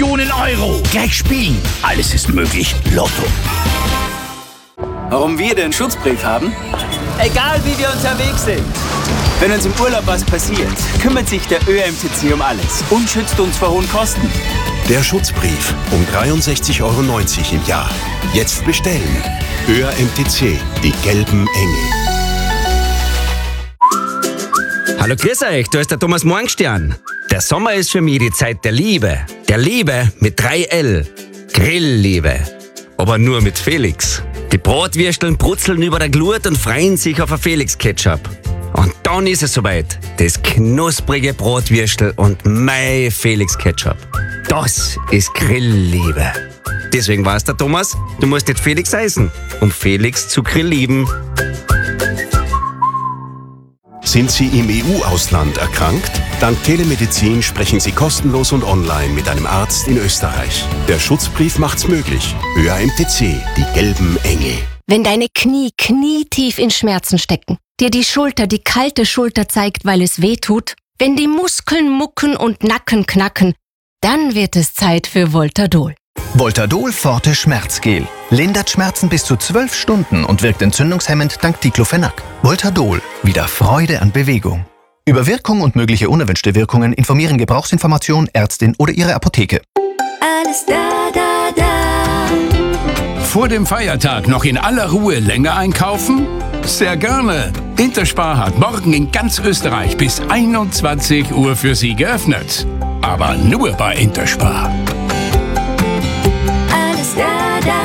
Millionen Euro. Gleich spielen. Alles ist möglich. Lotto. Warum wir den Schutzbrief haben? Egal wie wir unterwegs sind. Wenn uns im Urlaub was passiert, kümmert sich der ÖMTC um alles und schützt uns vor hohen Kosten. Der Schutzbrief um 63,90 € im Jahr. Jetzt bestellen. ÖMTC, die gelben Engel. Hallo, grüß euch, da ist der Thomas Morgenstern. Der Sommer ist für mich die Zeit der Liebe. Der Liebe mit 3L. Grillliebe. Aber nur mit Felix. Die Bratwürsteln brutzeln über der Glut und freuen sich auf ein Felix-Ketchup. Und dann ist es soweit. Das knusprige Bratwürstel und mein Felix-Ketchup. Das ist Grillliebe. Deswegen weiß der Thomas, du musst jetzt Felix heißen, um Felix zu grilllieben. Sind Sie im EU-Ausland erkrankt? Dank Telemedizin sprechen Sie kostenlos und online mit einem Arzt in Österreich. Der Schutzbrief macht's möglich. ÖMTC, die gelben Engel. Wenn deine Knie knietief in Schmerzen stecken, dir die Schulter die kalte Schulter zeigt, weil es weh tut, wenn die Muskeln mucken und Nacken knacken, dann wird es Zeit für Voltadol. Voltadol Forte Schmerzgel. Lindert Schmerzen bis zu 12 Stunden und wirkt entzündungshemmend dank Diclofenac. Voltadol. Wieder Freude an Bewegung. Über Wirkung und mögliche unerwünschte Wirkungen informieren Gebrauchsinformation, Ärztin oder Ihre Apotheke. Alles da. Vor dem Feiertag noch in aller Ruhe länger einkaufen? Sehr gerne. Interspar hat morgen in ganz Österreich bis 21 Uhr für Sie geöffnet. Aber nur bei Interspar. Alles da.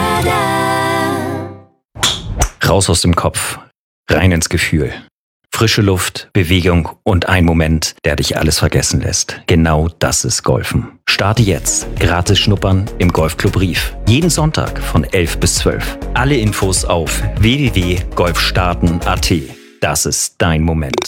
Raus aus dem Kopf, rein ins Gefühl. Frische Luft, Bewegung und ein Moment, der dich alles vergessen lässt. Genau das ist Golfen. Starte jetzt. Gratis schnuppern im Golfclub Rief. Jeden Sonntag von 11 bis 12. Alle Infos auf www.golfstarten.at. Das ist dein Moment.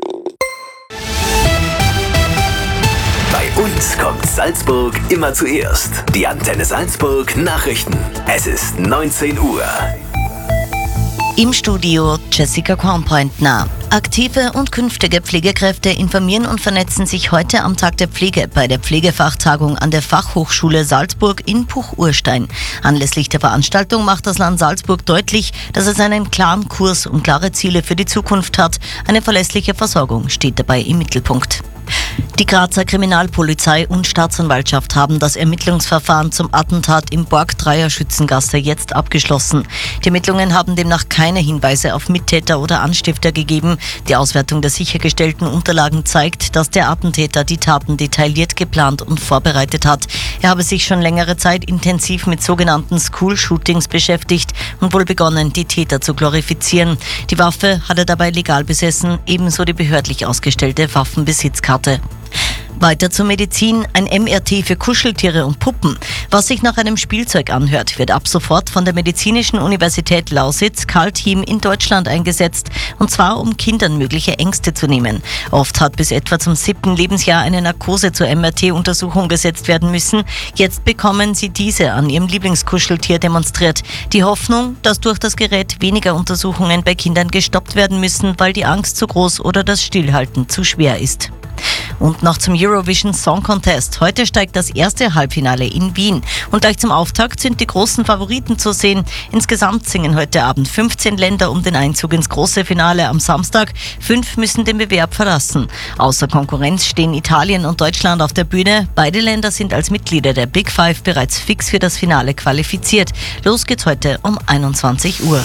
Bei uns kommt Salzburg immer zuerst. Die Antenne Salzburg Nachrichten. Es ist 19 Uhr. Im Studio Jessica Kornpointner. Aktive und künftige Pflegekräfte informieren und vernetzen sich heute am Tag der Pflege bei der Pflegefachtagung an der Fachhochschule Salzburg in Puch-Urstein. Anlässlich der Veranstaltung macht das Land Salzburg deutlich, dass es einen klaren Kurs und klare Ziele für die Zukunft hat. Eine verlässliche Versorgung steht dabei im Mittelpunkt. Die Grazer Kriminalpolizei und Staatsanwaltschaft haben das Ermittlungsverfahren zum Attentat im Borg-Dreier Schützengasse jetzt abgeschlossen. Die Ermittlungen haben demnach keine Hinweise auf Mittäter oder Anstifter gegeben. Die Auswertung der sichergestellten Unterlagen zeigt, dass der Attentäter die Taten detailliert geplant und vorbereitet hat. Er habe sich schon längere Zeit intensiv mit sogenannten School-Shootings beschäftigt und wohl begonnen, die Täter zu glorifizieren. Die Waffe hat er dabei legal besessen, ebenso die behördlich ausgestellte Waffenbesitzkarte. Weiter zur Medizin, ein MRT für Kuscheltiere und Puppen. Was sich nach einem Spielzeug anhört, wird ab sofort von der Medizinischen Universität Lausitz Karl-Team in Deutschland eingesetzt, und zwar um Kindern mögliche Ängste zu nehmen. Oft hat bis etwa zum 7. Lebensjahr eine Narkose zur MRT-Untersuchung gesetzt werden müssen. Jetzt bekommen sie diese an ihrem Lieblingskuscheltier demonstriert. Die Hoffnung, dass durch das Gerät weniger Untersuchungen bei Kindern gestoppt werden müssen, weil die Angst zu groß oder das Stillhalten zu schwer ist. Und noch zum Eurovision Song Contest. Heute steigt das erste Halbfinale in Wien. Und gleich zum Auftakt sind die großen Favoriten zu sehen. Insgesamt singen heute Abend 15 Länder um den Einzug ins große Finale am Samstag. 5 müssen den Bewerb verlassen. Außer Konkurrenz stehen Italien und Deutschland auf der Bühne. Beide Länder sind als Mitglieder der Big Five bereits fix für das Finale qualifiziert. Los geht's heute um 21 Uhr.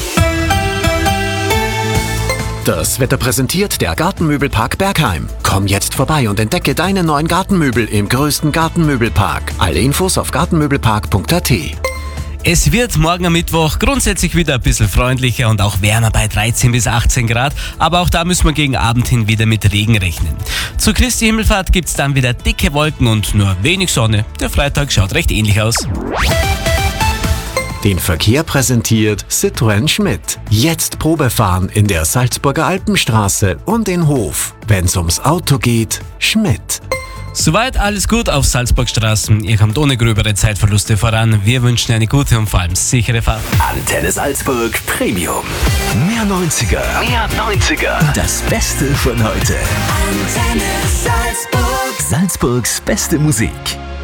Das Wetter präsentiert der Gartenmöbelpark Bergheim. Komm jetzt vorbei und entdecke deine neuen Gartenmöbel im größten Gartenmöbelpark. Alle Infos auf gartenmöbelpark.at. Es wird morgen am Mittwoch grundsätzlich wieder ein bisschen freundlicher und auch wärmer bei 13 bis 18 Grad. Aber auch da müssen wir gegen Abend hin wieder mit Regen rechnen. Zur Christi Himmelfahrt gibt's dann wieder dicke Wolken und nur wenig Sonne. Der Freitag schaut recht ähnlich aus. Den Verkehr präsentiert Citroën Schmidt. Jetzt Probefahren in der Salzburger Alpenstraße und in Hof. Wenn's ums Auto geht, Schmidt. Soweit alles gut auf Salzburgstraßen. Ihr kommt ohne gröbere Zeitverluste voran. Wir wünschen eine gute und vor allem sichere Fahrt. Antenne Salzburg Premium. Mehr 90er. Mehr 90er. Das Beste von heute. Antenne Salzburg. Salzburgs beste Musik.